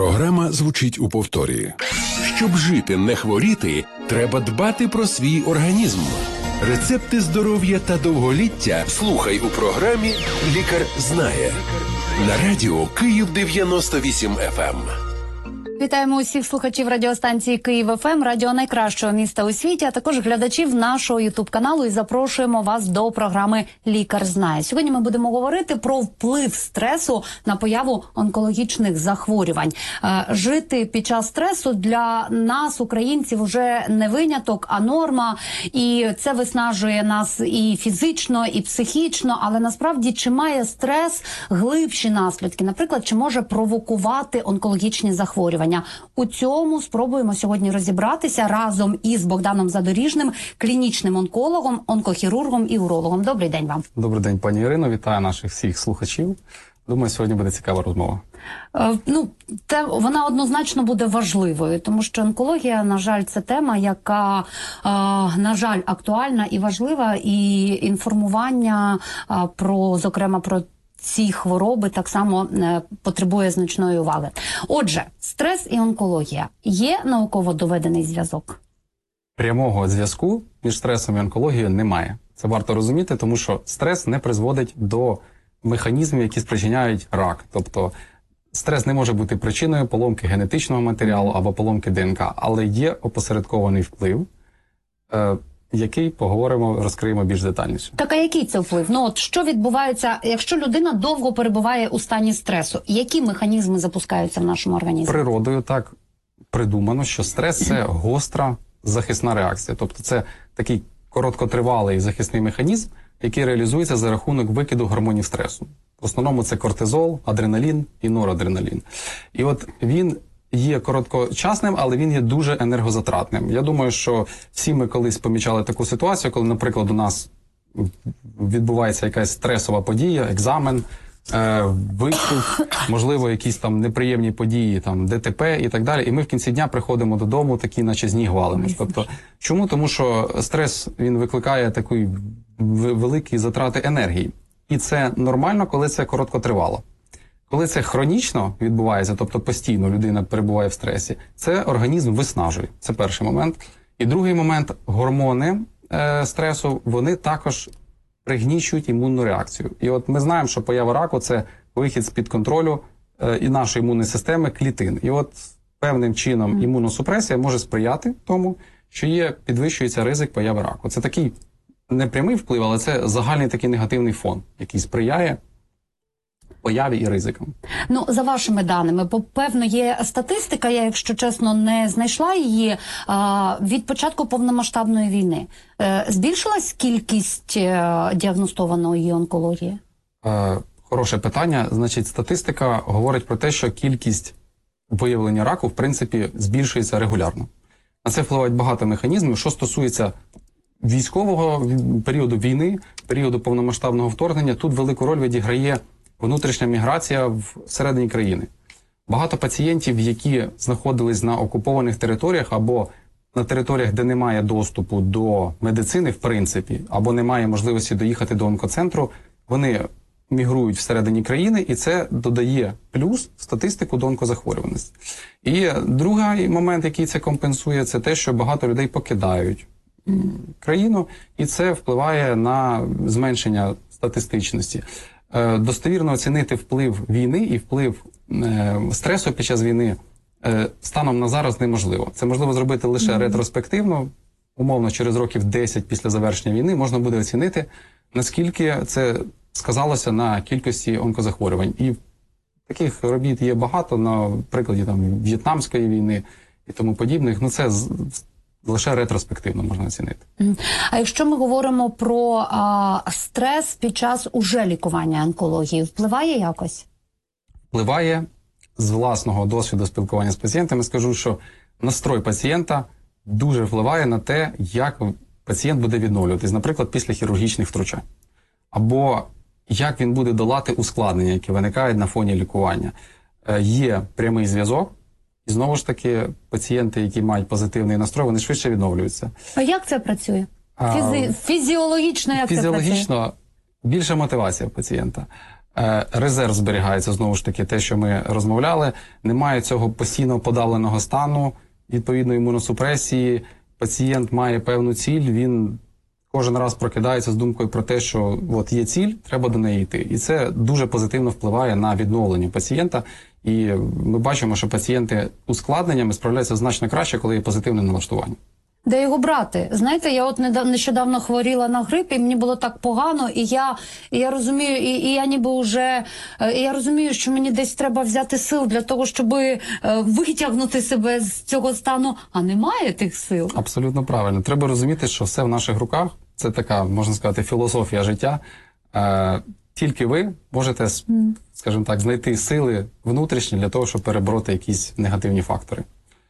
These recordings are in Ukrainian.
Програма звучить у повторі. Щоб жити, не хворіти, треба дбати про свій організм. Рецепти здоров'я та довголіття слухай у програмі «Лікар знає» на радіо Київ 98 FM. Вітаємо усіх слухачів радіостанції Київ ФМ, радіо найкращого міста у світі, а також глядачів нашого ютуб-каналу, і запрошуємо вас до програми «Лікар знає». Сьогодні ми будемо говорити про вплив стресу на появу онкологічних захворювань. Жити під час стресу для нас, українців, уже не виняток, а норма. І це виснажує нас і фізично, і психічно. Але насправді, чи має стрес глибші наслідки? Наприклад, чи може провокувати онкологічні захворювання? У цьому спробуємо сьогодні розібратися разом із Богданом Задоріжним, клінічним онкологом, онкохірургом і урологом. Добрий день вам. Добрий день, пані Ірино. Вітаю наших всіх слухачів. Думаю, сьогодні буде цікава розмова. Вона однозначно буде важливою, тому що онкологія, на жаль, це тема, яка, на жаль, актуальна і важлива, і інформування зокрема, про ці хвороби так само потребує значної уваги. Отже, стрес і онкологія. Є науково доведений зв'язок? Прямого зв'язку між стресом і онкологією немає. Це варто розуміти, тому що стрес не призводить до механізмів, які спричиняють рак. Тобто стрес не може бути причиною поломки генетичного матеріалу або поломки ДНК, але є опосередкований вплив, який розкриємо більш детальніше. Так, а який це вплив? Що відбувається, якщо людина довго перебуває у стані стресу? Які механізми запускаються в нашому організмі? Природою так придумано, що стрес – це гостра захисна реакція. Тобто це такий короткотривалий захисний механізм, який реалізується за рахунок викиду гормонів стресу. В основному це кортизол, адреналін і норадреналін. І от він є короткочасним, але він є дуже енергозатратним. Я думаю, що всі ми колись помічали таку ситуацію, коли, наприклад, у нас відбувається якась стресова подія, екзамен, виступ, можливо, якісь там неприємні події, там ДТП і так далі. І ми в кінці дня приходимо додому, такі наче з ніг валимось. Тобто, чому? Тому що стрес, він викликає такі великі затрати енергії. І це нормально, коли це короткотривало. Коли це хронічно відбувається, тобто постійно людина перебуває в стресі, це організм виснажує. Це перший момент. І другий момент – гормони стресу, вони також пригнічують імунну реакцію. І от ми знаємо, що поява раку – це вихід з-під контролю і нашої імунної системи клітин. І от певним чином імуносупресія може сприяти тому, що підвищується ризик появи раку. Це такий непрямий вплив, але це загальний такий негативний фон, який сприяє появі і ризикам. За вашими даними, певно, є статистика, я, якщо чесно, не знайшла її, від початку повномасштабної війни. Збільшилась кількість діагностованої онкології? Хороше питання. Значить, статистика говорить про те, що кількість виявлення раку, в принципі, збільшується регулярно. На це впливають багато механізмів. Що стосується військового періоду війни, періоду повномасштабного вторгнення, тут велику роль відіграє внутрішня міграція всередині країни. Багато пацієнтів, які знаходились на окупованих територіях або на територіях, де немає доступу до медицини, в принципі, або немає можливості доїхати до онкоцентру, вони мігрують всередині країни, і це додає плюс в статистику до онкозахворюваності. І другий момент, який це компенсує, це те, що багато людей покидають країну, і це впливає на зменшення статистичності. Достовірно оцінити вплив війни і вплив стресу під час війни станом на зараз неможливо. Це можливо зробити лише ретроспективно, умовно через років 10 після завершення війни можна буде оцінити, наскільки це сказалося на кількості онкозахворювань. І таких робіт є багато, на прикладі В'єтнамської війни і тому подібних. Це лише ретроспективно можна оцінити. А якщо ми говоримо про стрес під час уже лікування онкології, впливає якось? Впливає. З власного досвіду спілкування з пацієнтами скажу, що настрой пацієнта дуже впливає на те, як пацієнт буде відновлюватись, наприклад, після хірургічних втручань. Або як він буде долати ускладнення, які виникають на фоні лікування. Є прямий зв'язок. І знову ж таки, пацієнти, які мають позитивний настрой, вони швидше відновлюються. А як це працює? Фізіологічно як це працює? Фізіологічно більша мотивація пацієнта. Резерв зберігається, знову ж таки, те, що ми розмовляли. Немає цього постійно подавленого стану, відповідно імуносупресії. Пацієнт має певну ціль, він кожен раз прокидається з думкою про те, що от є ціль, треба до неї йти. І це дуже позитивно впливає на відновлення пацієнта. І ми бачимо, що пацієнти узкладненнями справляються значно краще, коли є позитивне налаштування. Де його брати? Знаєте, я от нещодавно хворіла на грип, і мені було так погано, і я розумію, і я ніби вже, я розумію, що мені десь треба взяти сил для того, щоб витягнути себе з цього стану, а немає тих сил. Абсолютно правильно. Треба розуміти, що все в наших руках, це така, можна сказати, філософія життя. Тільки ви можете, скажімо так, знайти сили внутрішні для того, щоб перебороти якісь негативні фактори.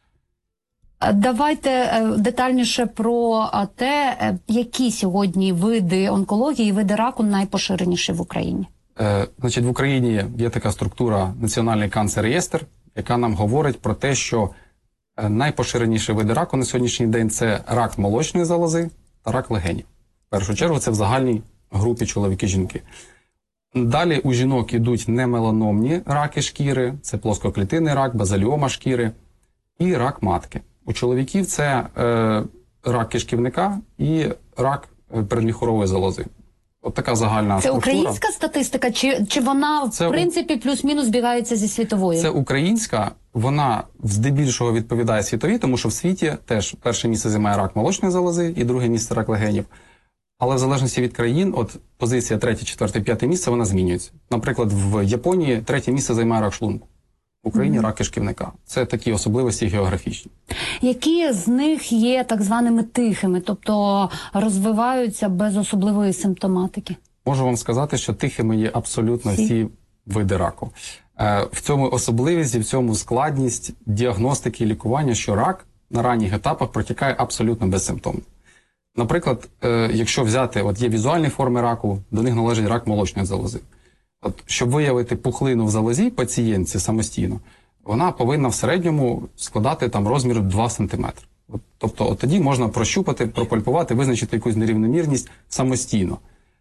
Давайте детальніше про те, які сьогодні види онкології, види раку найпоширеніші в Україні. Значить, в Україні є така структура Національний канцер-реєстр, яка нам говорить про те, що найпоширеніші види раку на сьогоднішній день – це рак молочної залози та рак легенів. В першу чергу це в загальній групі чоловіки-жінки. Далі у жінок йдуть немеланомні раки шкіри, це плоскоклітинний рак, базаліома шкіри і рак матки. У чоловіків це рак кишківника і рак передміхорової залози. От така загальна структура. Це українська статистика, чи вона, в принципі, плюс-мінус збігається зі світовою? Це українська, вона здебільшого відповідає світовій, тому що в світі теж перше місце займає рак молочної залози і друге місце рак легенів. Але в залежності від країн, от позиція 3, 4, 5 місце, вона змінюється. Наприклад, в Японії 3 місце займає рак шлунку. В Україні рак кишківника. Це такі особливості географічні. Які з них є так званими тихими, тобто розвиваються без особливої симптоматики? Можу вам сказати, що тихими є абсолютно всі види раку. В цьому особливість і в цьому складність діагностики і лікування, що рак на ранніх етапах протікає абсолютно безсимптомно. Наприклад, якщо взяти, от є візуальні форми раку, до них належить рак молочної залози. От, щоб виявити пухлину в залозі пацієнтці самостійно, вона повинна в середньому складати там розмір 2 см. Тобто от тоді можна прощупати, пропальпувати, визначити якусь нерівномірність самостійно.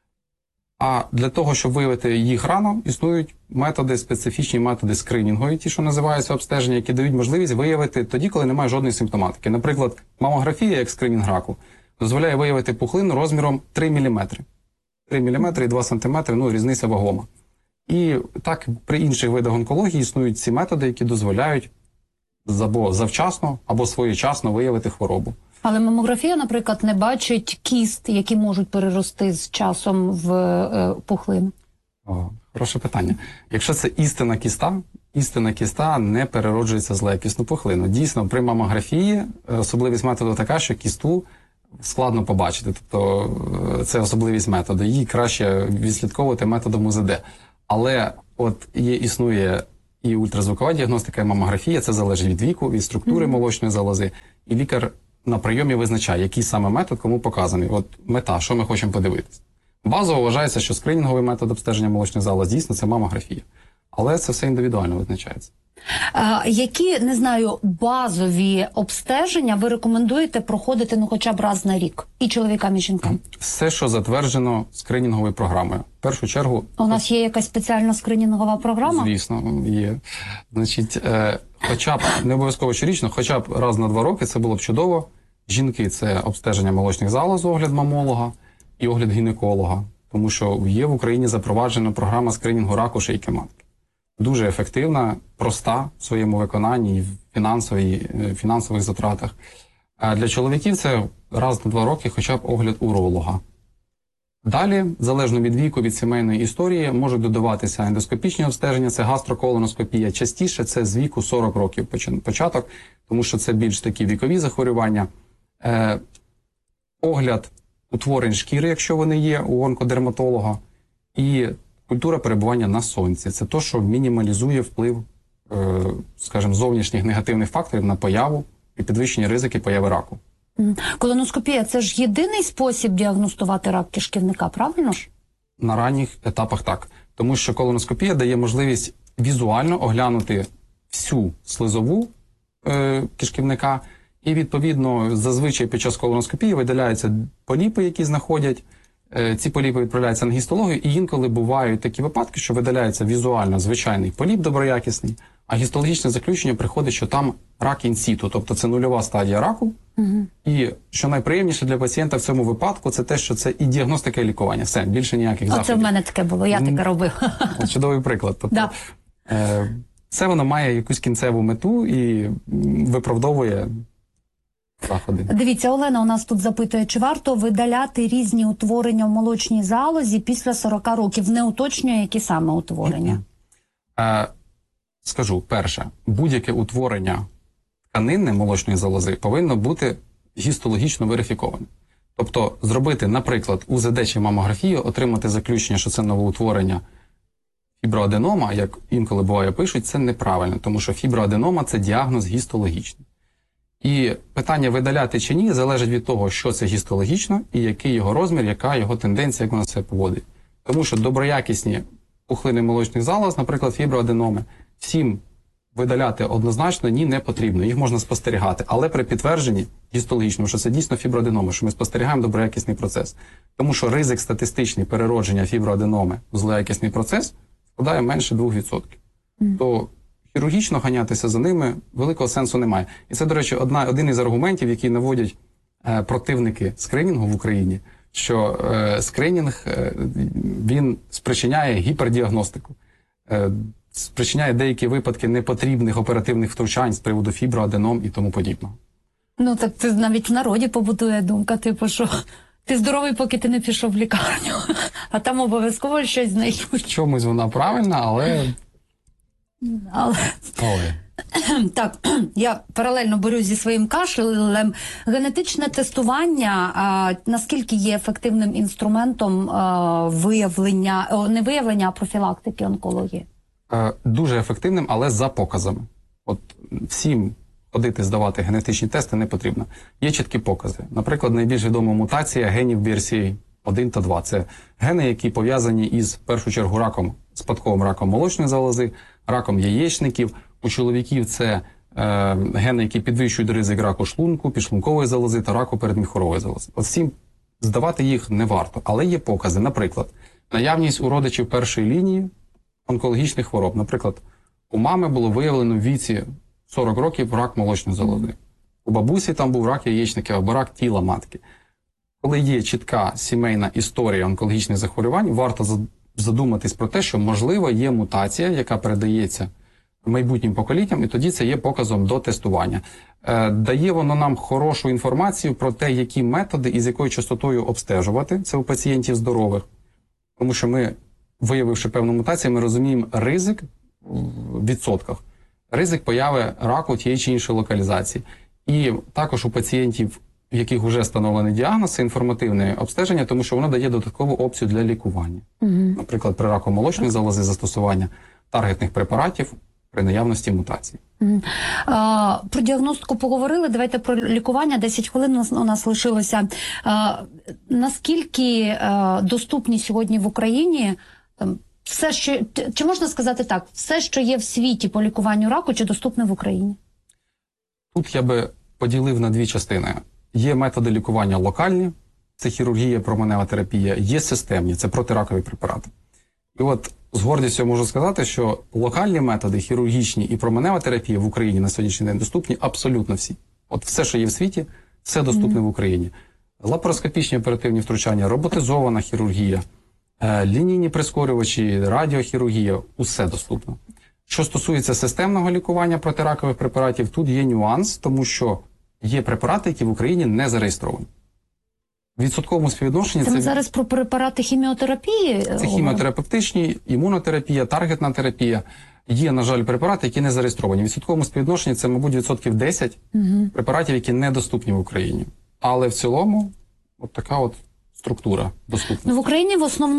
А для того, щоб виявити їх рано, існують методи, специфічні методи скринінгові, ті, що називаються обстеження, які дають можливість виявити тоді, коли немає жодної симптоматики. Наприклад, мамографія, як скринінг раку, дозволяє виявити пухлину розміром 3 мм. 3 мм і 2 см, ну, різниця вагома. І так при інших видах онкології існують ці методи, які дозволяють або завчасно, або своєчасно виявити хворобу. Але мамографія, наприклад, не бачить кіст, які можуть перерости з часом в пухлину? Хороше питання. Якщо це істинна кіста не перероджується з злоякісну пухлину. Дійсно, при мамографії особливість методу така, що кісту складно побачити. Тобто це особливість методу. Її краще відслідковувати методом УЗД. Але от існує і ультразвукова діагностика, і мамографія, це залежить від віку, від структури молочної залози. І лікар на прийомі визначає, який саме метод кому показаний. От мета, що ми хочемо подивитися. Базово вважається, що скринінговий метод обстеження молочної залози дійсно це мамографія. Але це все індивідуально визначається. Які, не знаю, базові обстеження ви рекомендуєте проходити, ну, хоча б раз на рік? І чоловікам, і жінкам? Все, що затверджено скринінговою програмою. В першу чергу... У нас є якась спеціальна скринінгова програма? Звісно, є. Значить, хоча б, не обов'язково щорічно, хоча б раз на 2 роки, це було б чудово. Жінки – це обстеження молочних залоз, огляд мамолога і огляд гінеколога. Тому що є в Україні запроваджена програма скринінгу раку шийки матки. Дуже ефективна, проста в своєму виконанні і в фінансових затратах. А для чоловіків це раз на 2 роки хоча б огляд уролога. Далі, залежно від віку, від сімейної історії, можуть додаватися ендоскопічні обстеження, це гастроколоноскопія. Частіше це з віку 40 років початок, тому що це більш такі вікові захворювання. Огляд утворень шкіри, якщо вони є у онкодерматолога, і культура перебування на сонці. Це те, що мінімалізує вплив, скажімо, зовнішніх негативних факторів на появу і підвищення ризики появи раку. Колоноскопія – це ж єдиний спосіб діагностувати рак кишківника, правильно ж? На ранніх етапах так. Тому що колоноскопія дає можливість візуально оглянути всю слизову кишківника, і, відповідно, зазвичай під час колоноскопії видаляються поліпи, які знаходять ці поліпи відправляються на гістологію, і інколи бувають такі випадки, що видаляється візуально звичайний поліп доброякісний, а гістологічне заключення приходить, що там рак інсіту, тобто це нульова стадія раку. І що найприємніше для пацієнта в цьому випадку, це те, що це і діагностика, і лікування. Все, більше ніяких заходів. Оце в мене таке було, я таке робив. Чудовий приклад. Тобто, це воно має якусь кінцеву мету і виправдовує заходи. Дивіться, Олена у нас тут запитує, чи варто видаляти різні утворення в молочній залозі після 40 років? Не уточнює, які саме утворення. Скажу, перше, будь-яке утворення тканини молочної залози повинно бути гістологічно верифіковане. Тобто зробити, наприклад, УЗД чи мамографію, отримати заключення, що це новоутворення фіброаденома, як інколи буває пишуть, це неправильно, тому що фіброаденома – це діагноз гістологічний. І питання видаляти чи ні залежить від того, що це гістологічно і який його розмір, яка його тенденція, як вона себе поводить. Тому що доброякісні пухлини молочних залоз, наприклад, фіброаденоми, всім видаляти однозначно ні, не потрібно. Їх можна спостерігати, але при підтвердженні гістологічному, що це дійсно фіброаденоми, що ми спостерігаємо доброякісний процес. Тому що ризик статистичний переродження фіброаденоми в злоякісний процес складає менше 2%. То хірургічно ганятися за ними великого сенсу немає. І це, до речі, один із аргументів, які наводять противники скринінгу в Україні, що скринінг, він спричиняє гіпердіагностику, спричиняє деякі випадки непотрібних оперативних втручань з приводу фіброаденом і тому подібного. Ну, так це навіть в народі побутує думка, типу, що ти здоровий, поки ти не пішов в лікарню, а там обов'язково щось знайдуть. В чомусь вона правильна, але... Так, я паралельно борюсь зі своїм кашлем. Генетичне тестування, наскільки є ефективним інструментом виявлення, не виявлення, а профілактики онкології? Дуже ефективним, але за показами. От всім ходити здавати генетичні тести не потрібно. Є чіткі покази. Наприклад, найбільш відома мутація генів BRCA1 та 2. Це гени, які пов'язані із, в першу чергу, раком, спадковим раком молочної залози, раком яєчників. У чоловіків це гени, які підвищують ризик раку шлунку, підшлункової залози та раку передміхорової залози. От всім здавати їх не варто. Але є покази. Наприклад, наявність у родичів першої лінії онкологічних хвороб. Наприклад, у мами було виявлено в віці 40 років рак молочної залози. У бабусі там був рак яєчників або рак тіла матки. Коли є чітка сімейна історія онкологічних захворювань, варто задуматись про те, що, можливо, є мутація, яка передається майбутнім поколінням, і тоді це є показом до тестування. Дає воно нам хорошу інформацію про те, які методи і з якою частотою обстежувати це у пацієнтів здорових. Тому що ми, виявивши певну мутацію, ми розуміємо ризик в відсотках. Ризик появи раку тієї чи іншої локалізації. І також у пацієнтів, в яких вже встановлений діагноз, це інформативне обстеження, тому що воно дає додаткову опцію для лікування. Наприклад, при раку молочної залози застосування таргетних препаратів при наявності мутацій. Про діагностику поговорили, давайте про лікування. 10 хвилин у нас лишилося. Наскільки доступні сьогодні в Україні все, що, чи можна сказати так, все, що є в світі по лікуванню раку, чи доступне в Україні? Тут я би поділив на дві частини. Є методи лікування локальні, це хірургія, променева терапія, є системні, це протиракові препарати. І от з гордістю можу сказати, що локальні методи, хірургічні і променева терапія в Україні на сьогоднішній день доступні абсолютно всі. От все, що є в світі, все доступне в Україні. Лапароскопічні оперативні втручання, роботизована хірургія, лінійні прискорювачі, радіохірургія – усе доступно. Що стосується системного лікування протиракових препаратів, тут є нюанс, тому що є препарати, які в Україні не зареєстровані. В відсотковому співвідношенні це ми зараз про препарати хіміотерапії? Це хіміотерапевтичні, імунотерапія, таргетна терапія. Є, на жаль, препарати, які не зареєстровані. В відсотковому співвідношенні це, мабуть, 10% препаратів, які недоступні в Україні. Але в цілому, от така от структура доступна. Ну, в Україні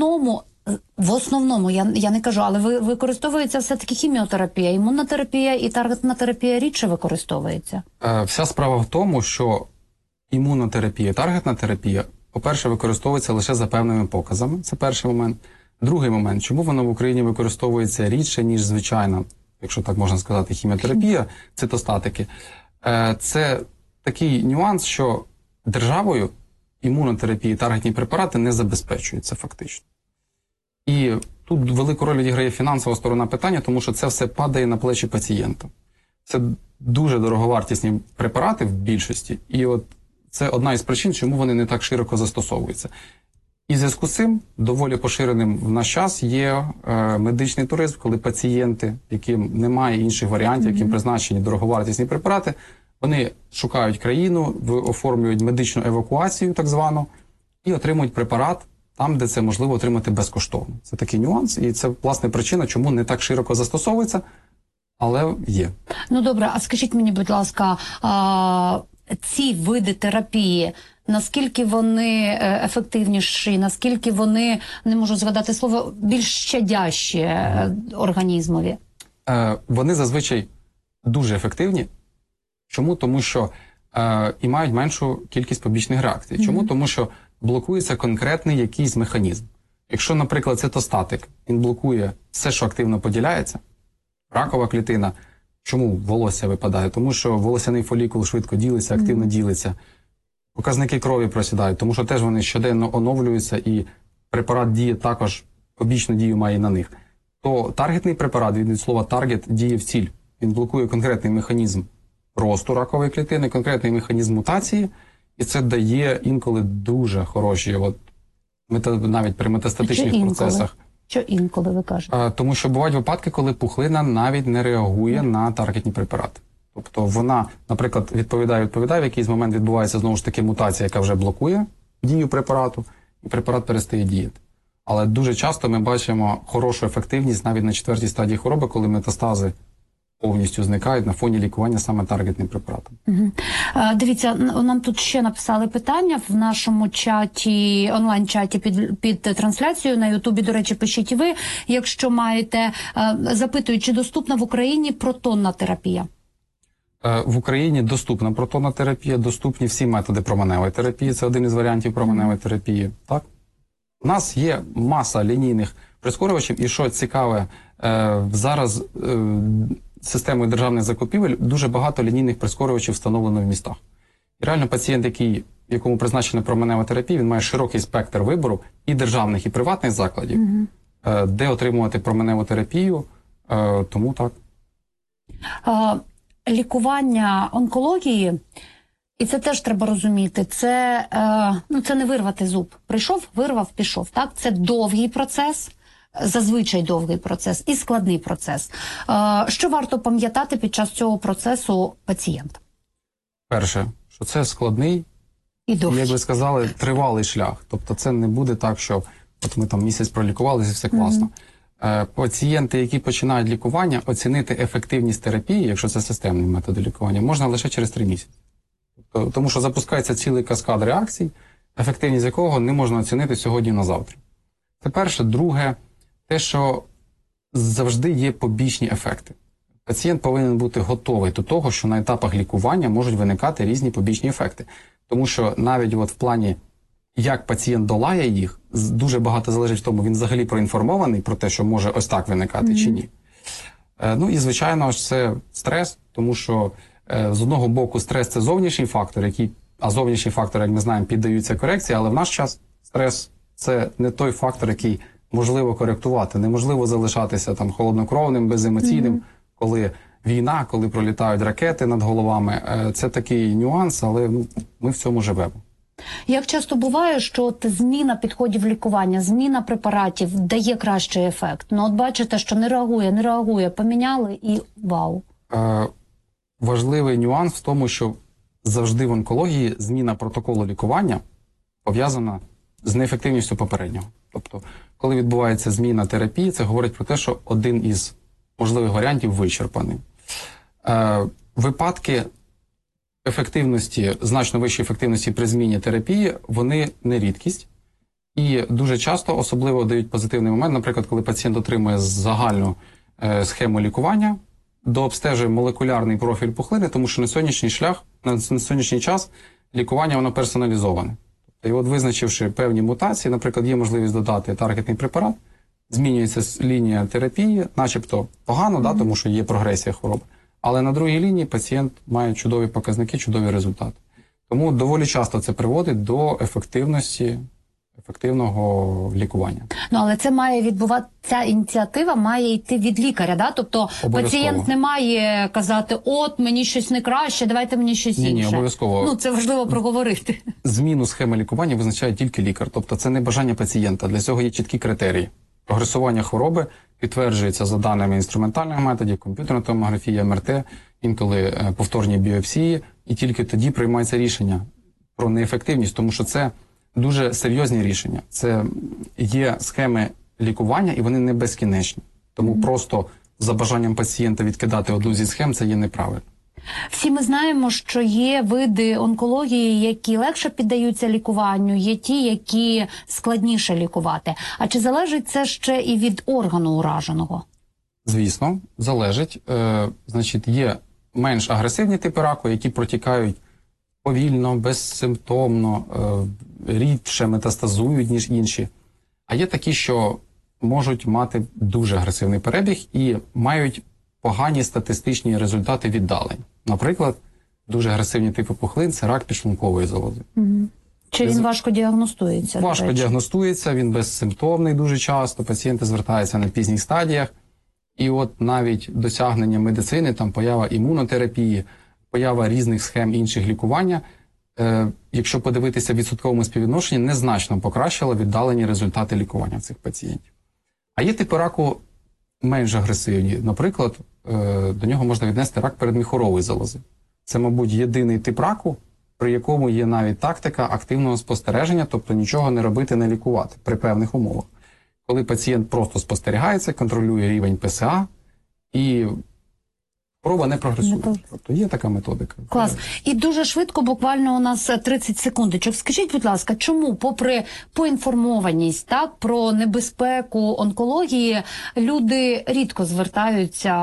в основному, я не кажу, але використовується все-таки хіміотерапія, імунотерапія і таргетна терапія рідше використовується. Вся справа в тому, що імунотерапія, таргетна терапія, по-перше, використовується лише за певними показами. Це перший момент. Другий момент, чому вона в Україні використовується рідше, ніж звичайна, якщо так можна сказати, хіміотерапія, цитостатики. Це такий нюанс, що державою імунотерапії, таргетні препарати не забезпечуються фактично. І тут велику роль відіграє фінансова сторона питання, тому що це все падає на плечі пацієнта. Це дуже дороговартісні препарати в більшості, і от це одна із причин, чому вони не так широко застосовуються. І в зв'язку з цим доволі поширеним в наш час є медичний туризм, коли пацієнти, яким немає інших варіантів, яким призначені дороговартісні препарати, вони шукають країну, оформлюють медичну евакуацію так звану і отримують препарат там, де це можливо отримати безкоштовно. Це такий нюанс, і це, власне, причина, чому не так широко застосовується, але є. Ну, добре, а скажіть мені, будь ласка, ці види терапії, наскільки вони ефективніші, наскільки вони, не можу згадати слово, більш щадящі організмові? Вони зазвичай дуже ефективні. Чому? Тому що і мають меншу кількість побічних реакцій. Чому? Тому що блокується конкретний якийсь механізм. Якщо, наприклад, цитостатик, він блокує все, що активно поділяється, ракова клітина, чому волосся випадає? Тому що волосяний фолікул швидко ділиться, активно ділиться. Показники крові просідають, тому що теж вони щоденно оновлюються, і препарат діє також, побічну дію має і на них. То таргетний препарат, від слова таргет, діє в ціль. Він блокує конкретний механізм росту ракової клітини, конкретний механізм мутації, і це дає інколи дуже хороші, навіть при метастатичних процесах. Що інколи, ви кажете? Тому що бувають випадки, коли пухлина навіть не реагує на таргетні препарати. Тобто вона, наприклад, відповідає, в якийсь момент відбувається знову ж таки мутація, яка вже блокує дію препарату, і препарат перестає діяти. Але дуже часто ми бачимо хорошу ефективність навіть на 4-й стадії хвороби, коли метастази повністю зникають на фоні лікування саме таргетним препаратом. Дивіться, нам тут ще написали питання в нашому чаті, онлайн-чаті під трансляцією на Ютубі. До речі, пишіть і ви, якщо маєте. Запитують, чи доступна в Україні протонна терапія? В Україні доступна протонна терапія, доступні всі методи променевої терапії. Це один із варіантів променевої терапії. Так? У нас є маса лінійних прискорювачів, і що цікаве, зараз системою державних закупівель дуже багато лінійних прискорювачів встановлено в містах. І реально пацієнт, якому призначена променева терапія, він має широкий спектр вибору і державних, і приватних закладів, де отримувати променеву терапію, тому так. Лікування онкології, і це теж треба розуміти, це не вирвати зуб. Прийшов, вирвав, пішов. Так? Це довгий процес, зазвичай довгий процес і складний процес. Що варто пам'ятати під час цього процесу пацієнта? Перше, що це складний і, як ви сказали, тривалий шлях. Тобто це не буде так, що от ми там місяць пролікувалися і все класно. Пацієнти, які починають лікування, оцінити ефективність терапії, якщо це системний метод лікування, можна лише через 3 місяці. Тому що запускається цілий каскад реакцій, ефективність якого не можна оцінити сьогодні на завтра. Це перше. Друге, те, що завжди є побічні ефекти. Пацієнт повинен бути готовий до того, що на етапах лікування можуть виникати різні побічні ефекти. Тому що навіть в плані, як пацієнт долає їх, дуже багато залежить в тому, він взагалі проінформований про те, що може ось так виникати чи ні. Ну і, звичайно ж, це стрес, тому що з одного боку стрес – це зовнішній фактор, а зовнішні фактори, як ми знаємо, піддаються корекції, але в наш час стрес – це не той фактор, який можливо коректувати. Неможливо залишатися там холоднокровним, беземоційним, коли війна, коли пролітають ракети над головами. Це такий нюанс, але ми в цьому живемо. Як часто буває, що зміна підходів лікування, зміна препаратів дає кращий ефект? Ну, от бачите, що не реагує, поміняли і вау. Важливий нюанс в тому, що завжди в онкології зміна протоколу лікування пов'язана з неефективністю попереднього. Тобто, коли відбувається зміна терапії, це говорить про те, що один із можливих варіантів вичерпаний. Випадки ефективності, значно вищої ефективності при зміні терапії, вони не рідкість. І дуже часто особливо дають позитивний момент, наприклад, коли пацієнт отримує загальну схему лікування, дообстежує молекулярний профіль пухлини, тому що на сьогоднішній час лікування воно персоналізоване. І от визначивши певні мутації, наприклад, є можливість додати таргетний препарат, змінюється лінія терапії, начебто погано, тому що є прогресія хвороби. Але на другій лінії пацієнт має чудові показники, чудові результати. Тому доволі часто це приводить до ефективного лікування. Ну, але це має ця ініціатива має йти від лікаря, да? Тобто пацієнт не має казати, от, мені щось не краще, давайте мені щось інше. Ні, обов'язково. Ну, це важливо проговорити. Зміну схеми лікування визначає тільки лікар. Тобто це не бажання пацієнта. Для цього є чіткі критерії. Прогресування хвороби підтверджується за даними інструментальних методів, комп'ютерна томографія, МРТ, інколи повторні біопсії, і тільки тоді приймається рішення про неефективність, тому що це дуже серйозні рішення. Це є схеми лікування, і вони не безкінечні. Тому просто за бажанням пацієнта відкидати одну зі схем – це є неправильно. Всі ми знаємо, що є види онкології, які легше піддаються лікуванню, є ті, які складніше лікувати. А чи залежить це ще і від органу ураженого? Звісно, залежить. Значить, є менш агресивні типи раку, які протікають повільно, безсимптомно, рідше метастазують, ніж інші. А є такі, що можуть мати дуже агресивний перебіг і мають погані статистичні результати віддалень. Наприклад, дуже агресивні типи пухлин – це рак підшлункової залози. Чи він важко діагностується? Важко діагностується, він безсимптомний дуже часто, пацієнти звертаються на пізніх стадіях. І от навіть досягнення медицини, там поява імунотерапії, поява різних схем інших лікування, якщо подивитися в відсотковому співвідношенні, незначно покращило віддалені результати лікування цих пацієнтів. А є типи раку менш агресивні. Наприклад, до нього можна віднести рак передміхорової залози. Це, мабуть, єдиний тип раку, при якому є навіть тактика активного спостереження, тобто нічого не робити, не лікувати при певних умовах. Коли пацієнт просто спостерігається, контролює рівень ПСА і хвороба не прогресує. Тобто є така методика. Клас. І дуже швидко, буквально у нас 30 секундочок. Скажіть, будь ласка, чому, попри поінформованість про небезпеку онкології, люди рідко звертаються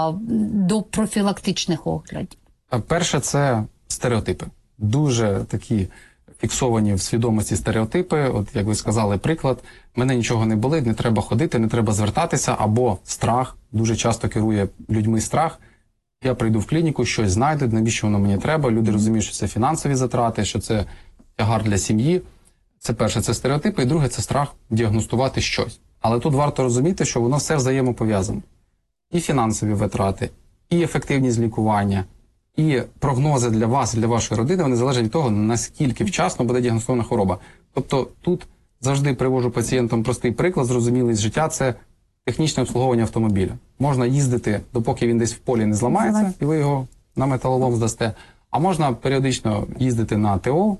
до профілактичних оглядів? Перше – це стереотипи. Дуже такі фіксовані в свідомості стереотипи. От, як ви сказали, приклад, мене нічого не болить, не треба ходити, не треба звертатися, або страх. Дуже часто керує людьми страх. Я прийду в клініку, щось знайдуть, навіщо воно мені треба. Люди розуміють, що це фінансові затрати, що це тягар для сім'ї. Це перше, це стереотипи, і друге, це страх діагностувати щось. Але тут варто розуміти, що воно все взаємопов'язане. І фінансові витрати, і ефективність лікування, і прогнози для вас, для вашої родини, вони залежать від того, наскільки вчасно буде діагностована хвороба. Тобто тут завжди привожу пацієнтам простий приклад, зрозумілий з життя, це технічне обслуговування автомобіля. Можна їздити, допоки він десь в полі не зламається, і ви його на металолом здасте. А можна періодично їздити на ТО,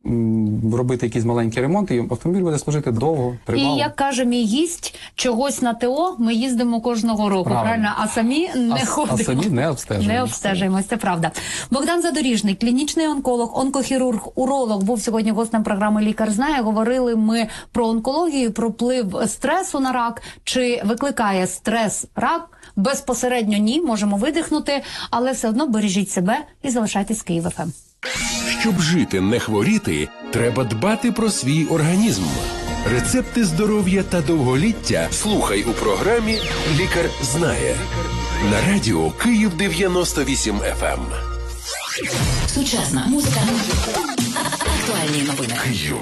робити якісь маленькі ремонти, і автомобіль буде служити довго, тривало. І, як каже мій гість, чогось на ТО ми їздимо кожного року, правильно? А самі не ходимо. А самі не обстежуємося. Не обстежуємось, це правда. Богдан Задоріжний, клінічний онколог, онкохірург, уролог, був сьогодні гостем програми «Лікар знає». Говорили ми про онкологію, про вплив стресу на рак. Чи викликає стрес рак? Безпосередньо ні, можемо видихнути, але все одно бережіть себе і залишайтесь з Київ ФМ. Щоб жити, не хворіти, треба дбати про свій організм. Рецепти здоров'я та довголіття слухай у програмі «Лікар знає» на радіо Київ 98 FM. Сучасна музика, актуальні новини.